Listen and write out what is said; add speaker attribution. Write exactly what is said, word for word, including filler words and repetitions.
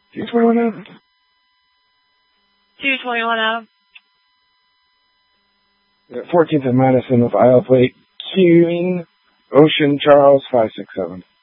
Speaker 1: two twenty-one out.
Speaker 2: two twenty-one out.
Speaker 1: fourteenth and Madison with aisle plate Queen Ocean Charles five six seven.